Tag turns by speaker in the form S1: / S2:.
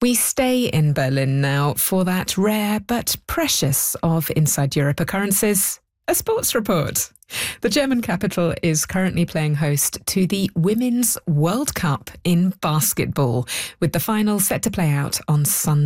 S1: We stay in Berlin now for that rare but precious of Inside Europe occurrences, a sports report. The German capital is currently playing host to the Women's World Cup in basketball, with the final set to play out on Sunday.